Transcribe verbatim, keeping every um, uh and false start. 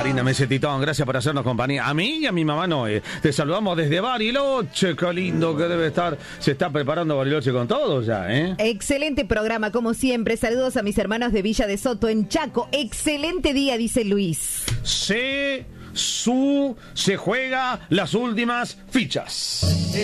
Karina Mesetitón, gracias por hacernos compañía. A mí y a mi mamá Noé. Te saludamos desde Bariloche, qué lindo que debe estar. Se está preparando Bariloche con todo ya, ¿eh? Excelente programa, como siempre. Saludos a mis hermanos de Villa de Soto, en Chaco. Excelente día, dice Luis. Se, su, se juega las últimas fichas.